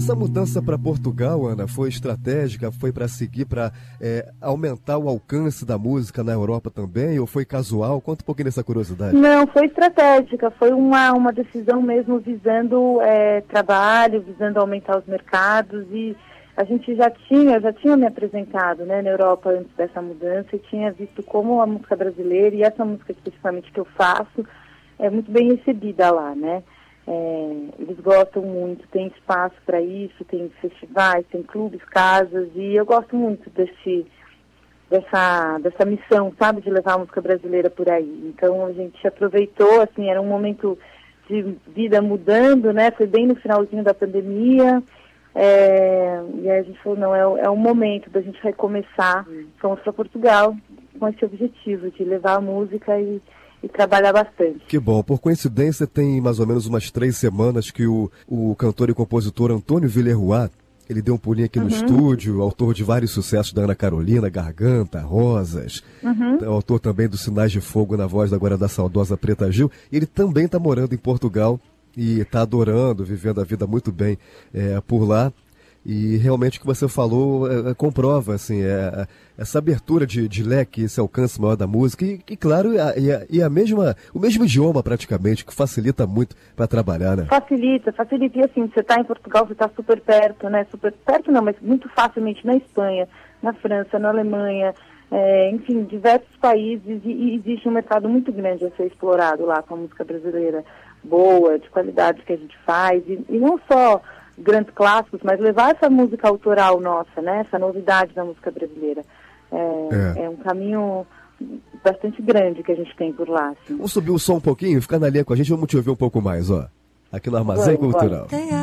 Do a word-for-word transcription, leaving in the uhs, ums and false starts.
Essa mudança para Portugal, Ana, foi estratégica? Foi para seguir, para é, aumentar o alcance da música na Europa também? Ou foi casual? Conta um pouquinho dessa curiosidade. Não, foi estratégica. Foi uma, uma decisão mesmo visando é, trabalho, visando aumentar os mercados. E a gente já tinha, já tinha me apresentado, né, na Europa antes dessa mudança e tinha visto como a música brasileira, e essa música especificamente que eu faço, é muito bem recebida lá, né? É, eles gostam muito, tem espaço para isso, tem festivais, tem clubes, casas, e eu gosto muito desse, dessa, dessa missão, sabe, de levar a música brasileira por aí. Então a gente aproveitou, assim, era um momento de vida mudando, né, foi bem no finalzinho da pandemia, é, e aí a gente falou, não, é, é um momento da gente recomeçar. Fomos para Portugal com esse objetivo de levar a música e e trabalhar bastante. Que bom. Por coincidência, tem mais ou menos umas três semanas que o, o cantor e compositor Antônio Villerroy, ele deu um pulinho aqui uhum. no estúdio, autor de vários sucessos da Ana Carolina, Garganta, Rosas, uhum. autor também dos Sinais de Fogo na voz agora da saudosa Preta Gil. Ele também está morando em Portugal e está adorando, vivendo a vida muito bem é, por lá. E realmente o que você falou é, é, comprova assim, é, essa abertura de, de leque, esse alcance maior da música e, e claro, e a, e a, e a mesma, o mesmo idioma praticamente, que facilita muito para trabalhar, né? Facilita, facilita. E assim, você está em Portugal, você está super perto, né? Super perto não, mas muito facilmente na Espanha, na França, na Alemanha, é, enfim, diversos países, e, e existe um mercado muito grande a ser explorado lá com a música brasileira boa, de qualidade que a gente faz, e, e não só grandes clássicos, mas levar essa música autoral nossa, né? Essa novidade da música brasileira. É, é. é um caminho bastante grande que a gente tem por lá. Assim. Vamos subir o som um pouquinho, ficar na linha com a gente, vamos te ouvir um pouco mais, ó. Aqui no Armazém Cultural. Tem